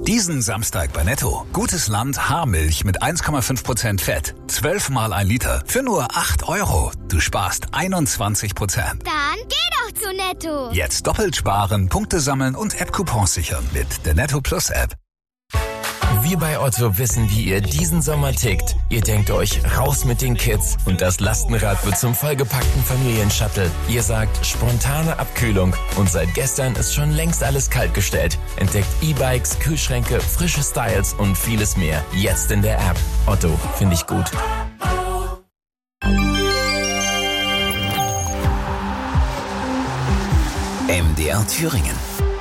Diesen Samstag bei Netto. Gutes Land Haarmilch mit 1,5% Fett. 12-mal 1 Liter für nur 8 €. Du sparst 21%. Dann geh doch zu Netto. Jetzt doppelt sparen, Punkte sammeln und App-Coupons sichern mit der Netto Plus App. Wir bei Otto wissen, wie ihr diesen Sommer tickt. Ihr denkt euch, raus mit den Kids und das Lastenrad wird zum vollgepackten Familienshuttle. Ihr sagt, spontane Abkühlung und seit gestern ist schon längst alles kaltgestellt. Entdeckt E-Bikes, Kühlschränke, frische Styles und vieles mehr. Jetzt in der App. Otto, finde ich gut. MDR Thüringen.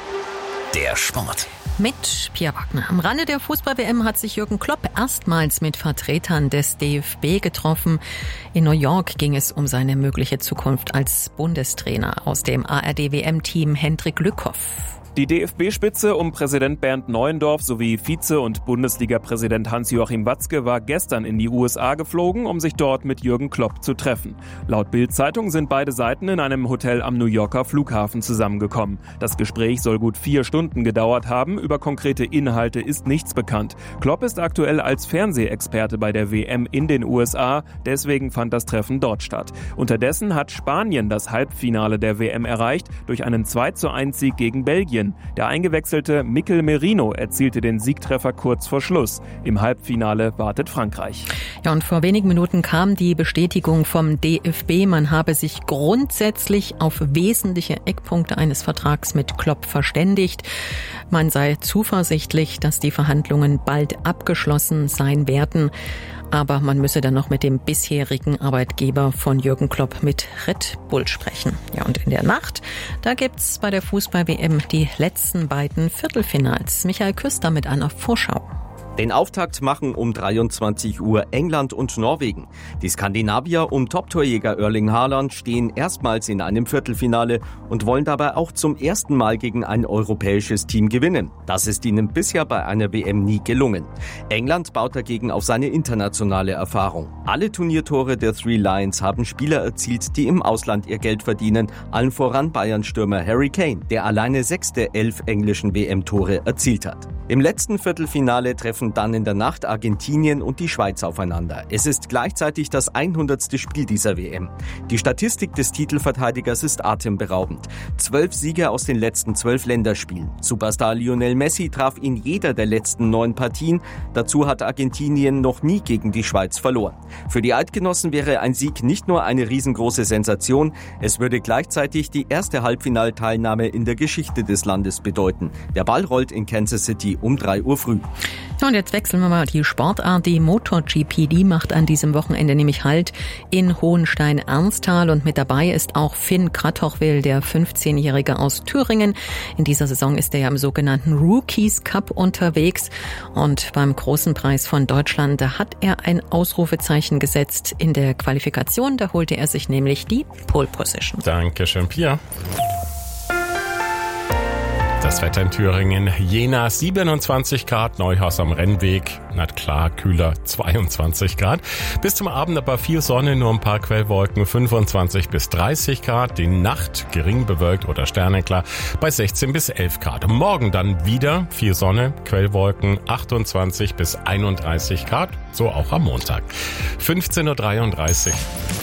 Der Sport. Mit Pia Wagner. Am Rande der Fußball-WM hat sich Jürgen Klopp erstmals mit Vertretern des DFB getroffen. In New York ging es um seine mögliche Zukunft als Bundestrainer. Aus dem ARD-WM-Team Hendrik Lückhoff. Die DFB-Spitze um Präsident Bernd Neuendorf sowie Vize- und Bundesliga-Präsident Hans-Joachim Watzke war gestern in die USA geflogen, um sich dort mit Jürgen Klopp zu treffen. Laut Bild-Zeitung sind beide Seiten in einem Hotel am New Yorker Flughafen zusammengekommen. Das Gespräch soll gut 4 Stunden gedauert haben. Über konkrete Inhalte ist nichts bekannt. Klopp ist aktuell als Fernsehexperte bei der WM in den USA. Deswegen fand das Treffen dort statt. Unterdessen hat Spanien das Halbfinale der WM erreicht durch einen 2:1-Sieg gegen Belgien. Der eingewechselte Mikel Merino erzielte den Siegtreffer kurz vor Schluss. Im Halbfinale wartet Frankreich. Ja, und vor wenigen Minuten kam die Bestätigung vom DFB, man habe sich grundsätzlich auf wesentliche Eckpunkte eines Vertrags mit Klopp verständigt. Man sei zuversichtlich, dass die Verhandlungen bald abgeschlossen sein werden. Aber man müsse dann noch mit dem bisherigen Arbeitgeber von Jürgen Klopp mit Red Bull sprechen. Ja, und in der Nacht, da gibt's bei der Fußball-WM die letzten beiden Viertelfinals. Michael Küster mit einer Vorschau. Den Auftakt machen um 23 Uhr England und Norwegen. Die Skandinavier um Top-Torjäger Erling Haaland stehen erstmals in einem Viertelfinale und wollen dabei auch zum ersten Mal gegen ein europäisches Team gewinnen. Das ist ihnen bisher bei einer WM nie gelungen. England baut dagegen auf seine internationale Erfahrung. Alle Turniertore der Three Lions haben Spieler erzielt, die im Ausland ihr Geld verdienen, allen voran Bayern-Stürmer Harry Kane, der alleine 6 der 11 englischen WM-Tore erzielt hat. Im letzten Viertelfinale treffen dann in der Nacht Argentinien und die Schweiz aufeinander. Es ist gleichzeitig das 100. Spiel dieser WM. Die Statistik des Titelverteidigers ist atemberaubend. 12 Siege aus den letzten 12 Länderspielen. Superstar Lionel Messi traf in jeder der letzten 9 Partien. Dazu hat Argentinien noch nie gegen die Schweiz verloren. Für die Eidgenossen wäre ein Sieg nicht nur eine riesengroße Sensation, es würde gleichzeitig die erste Halbfinalteilnahme in der Geschichte des Landes bedeuten. Der Ball rollt in Kansas City um 3 Uhr früh. Ja, und jetzt wechseln wir mal die Sportart. Die MotoGP, die macht an diesem Wochenende nämlich Halt in Hohenstein-Ernsthal. Und mit dabei ist auch Finn Kratochwil, der 15-Jährige aus Thüringen. In dieser Saison ist er ja im sogenannten Rookies Cup unterwegs. Und beim Großen Preis von Deutschland, da hat er ein Ausrufezeichen gesetzt. In der Qualifikation, da holte er sich nämlich die Pole Position. Dankeschön, Pia. Das Wetter in Thüringen, Jena 27 Grad, Neuhaus am Rennweg, na klar, kühler 22 Grad. Bis zum Abend aber viel Sonne, nur ein paar Quellwolken, 25 bis 30 Grad. Die Nacht gering bewölkt oder sternenklar bei 16 bis 11 Grad. Morgen dann wieder viel Sonne, Quellwolken, 28 bis 31 Grad, so auch am Montag. 15:33 Uhr.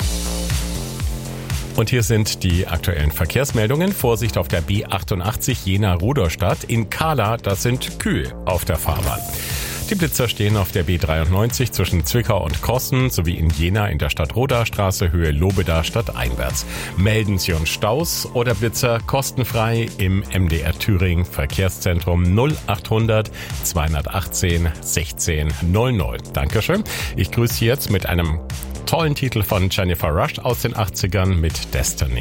Und hier sind die aktuellen Verkehrsmeldungen. Vorsicht auf der B88 Jena-Rudolstadt. In Kahla, das sind Kühe auf der Fahrbahn. Die Blitzer stehen auf der B93 zwischen Zwickau und Krossen sowie in Jena in der Stadt-Roda-Straße Höhe Lobeda stadteinwärts. Melden Sie uns Staus oder Blitzer kostenfrei im MDR Thüringen Verkehrszentrum 0800 218 16 00. Dankeschön. Ich grüße Sie jetzt mit einem tollen Titel von Jennifer Rush aus den 80ern mit Destiny.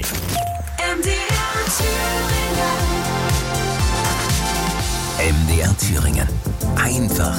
MDR Thüringen. Einfach